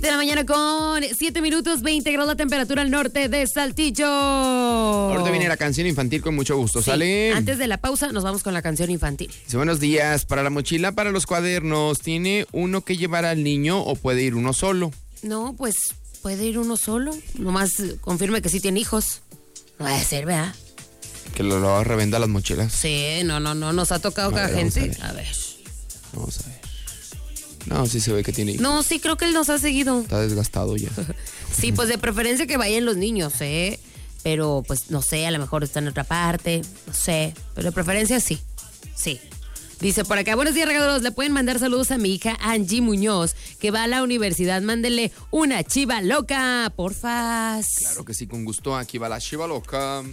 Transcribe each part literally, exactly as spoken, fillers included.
De la mañana con siete minutos, veinte grados la temperatura al norte de Saltillo. Ahorita viene la canción infantil con mucho gusto, Sí, ¿sale? antes de la pausa nos vamos con la canción infantil. Dice, buenos días, para la mochila, para los cuadernos, ¿tiene uno que llevar al niño o puede ir uno solo? No, pues puede ir uno solo. Nomás confirme que sí tiene hijos. No va a ser, ¿verdad? Que lo, lo revenda las mochilas. Sí, no, no, no, nos ha tocado cada gente. A ver. Vamos a ver. No, sí se ve que tiene hijos. No, sí creo que él nos ha seguido. Está desgastado ya. Sí, pues de preferencia que vayan los niños, ¿eh? Pero pues no sé, a lo mejor está en otra parte, no sé. Pero de preferencia sí, sí. Dice por acá, buenos días regaderos, le pueden mandar saludos a mi hija Angie Muñoz, que va a la universidad, mándele una chiva loca, porfas. Claro que sí, con gusto, aquí va la chiva loca.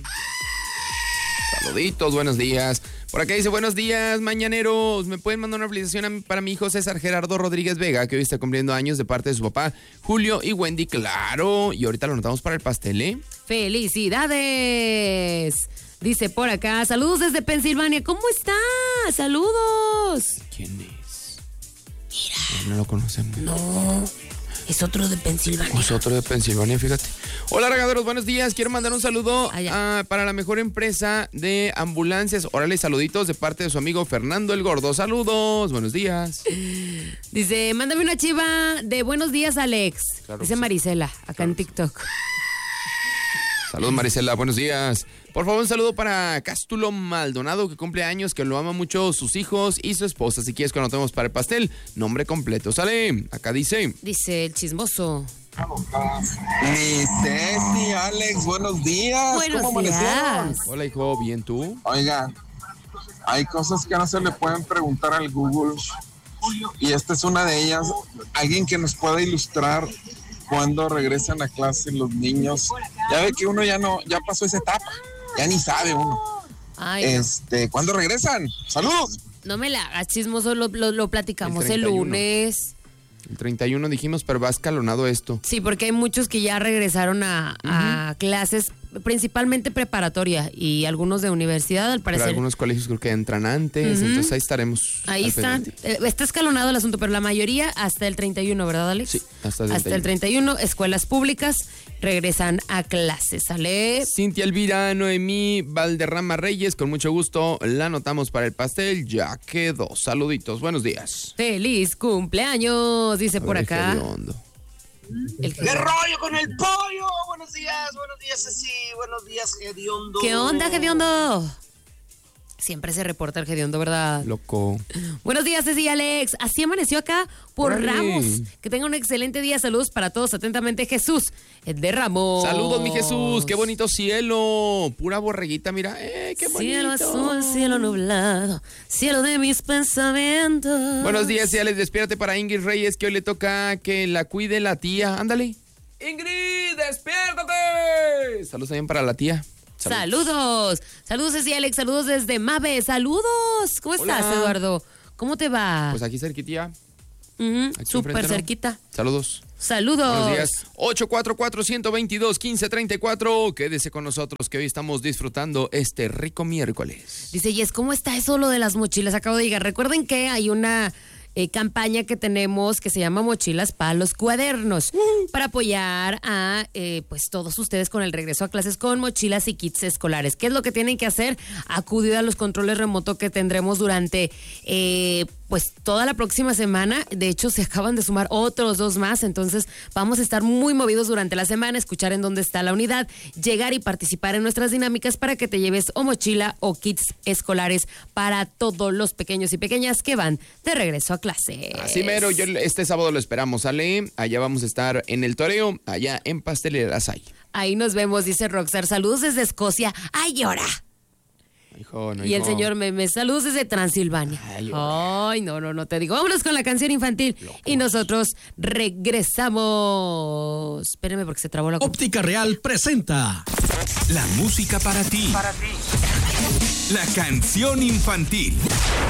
Saluditos, buenos días. Por acá dice, buenos días, mañaneros. ¿Me pueden mandar una felicitación a mi, para mi hijo César Gerardo Rodríguez Vega, que hoy está cumpliendo años de parte de su papá, Julio y Wendy? Claro. Y ahorita lo anotamos para el pastel, ¿eh? ¡Felicidades! Dice por acá, saludos desde Pensilvania. ¿Cómo está? ¡Saludos! ¿Quién es? Mira. No, no lo conocemos. No, es otro de Pensilvania. Es otro de Pensilvania, fíjate. Hola, regaderos, buenos días. Quiero mandar un saludo ah, uh, para la mejor empresa de ambulancias. Órale, saluditos de parte de su amigo Fernando el Gordo. Saludos, buenos días. Dice, mándame una chiva de buenos días, Alex. Claro, Dice sí. Marisela, acá Claro, en TikTok. Saludos, Marisela, buenos días. Por favor, un saludo para Cástulo Maldonado, que cumple años, que lo ama mucho sus hijos y su esposa. Si quieres que anotemos para el pastel, nombre completo. Sale, acá dice. Dice el chismoso. Mi Ceci, Alex, buenos días. Buenos ¿Cómo amanecieron? días. Hola, hijo, ¿bien tú? Oiga, hay cosas que no se le pueden preguntar al Google y esta es una de ellas. Alguien que nos pueda ilustrar cuando regresan a clase los niños. Ya ve que uno ya no, ya pasó esa etapa, ya ni sabe uno. Ay, no. Este, ¿cuándo regresan? ¡Saludos! No me la hagas chismoso, lo, lo, lo platicamos El el, treinta y uno. lunes. El treinta y uno dijimos, pero va escalonado esto. Sí, porque hay muchos que ya regresaron a, a clases, principalmente preparatoria y algunos de universidad, al Pero parecer. algunos colegios creo que entran antes, Ujú. entonces ahí estaremos. Ahí al está, pendiente. eh, está escalonado el asunto, pero la mayoría hasta el treinta y uno, ¿verdad, Alex? Sí, hasta el Hasta el treinta y uno, escuelas públicas regresan a clases, ¿sale? Cintia Elvira Noemí Valderrama Reyes, con mucho gusto la anotamos para el pastel, ya quedó. Saluditos, buenos días. ¡Feliz cumpleaños! Dice A por ver, acá. hediondo. El ¡Qué rollo con el pollo! Buenos días, buenos días, Ceci. Buenos días, Gediondo. ¿Qué onda, Gediondo? Siempre se reporta el Gediondo, ¿verdad? Loco. Buenos días, Ceci y Alex. Así amaneció acá por Órale. Ramos. Que tengan un excelente día. Saludos para todos. Atentamente, Jesús de Ramos. Saludos, mi Jesús, qué bonito cielo. Pura borreguita, mira. Eh, qué bonito. Cielo azul, cielo nublado, cielo de mis pensamientos. Buenos días, ya les despiértate para Ingrid Reyes, que hoy le toca que la cuide la tía. Ándale. Ingrid, despiértate. Saludos también para la tía. Saludos. Saludos, saludos Ceci y Alex, saludos desde Mave, saludos. ¿Cómo Hola. estás, Eduardo? ¿Cómo te va? Pues aquí cerquitilla. Ujú, Aquí súper enfrente, ¿no? cerquita. Saludos. Saludos. Buenos días. ocho cuatro cuatro, uno dos dos, uno cinco tres cuatro. Quédese con nosotros que hoy estamos disfrutando este rico miércoles. Dice, Yes, ¿cómo está eso lo de las mochilas? Acabo de llegar. Recuerden que hay una eh, campaña que tenemos que se llama Mochilas para los Cuadernos, uh. para apoyar a eh, pues todos ustedes con el regreso a clases con mochilas y kits escolares. ¿Qué es lo que tienen que hacer? Acudir a los controles remotos que tendremos durante eh, pues toda la próxima semana. De hecho, se acaban de sumar otros dos más, entonces vamos a estar muy movidos durante la semana, escuchar en dónde está la unidad, llegar y participar en nuestras dinámicas para que te lleves o mochila o kits escolares para todos los pequeños y pequeñas que van de regreso a clase. Así mero, yo este sábado lo esperamos, ¿sale? Allá vamos a estar en el toreo, allá en Pasteleras hay. Ahí nos vemos, dice Roxar. Saludos desde Escocia. ¡Ay, llora! Hijo, no, Y el hijo. señor Meme, saludos desde Transilvania. Ay, Ay, no, no, no te digo. Vámonos con la canción infantil. Locos. Y nosotros regresamos. Espérenme porque se trabó la... Óptica Real presenta La música para ti. Para ti. La canción infantil.